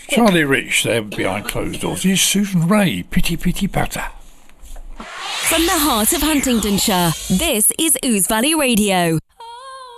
Charlie Rich there behind closed doors. Here's Susan Ray, Pity Pity Patter. From the heart of Huntingdonshire, this is Ouse Valley Radio.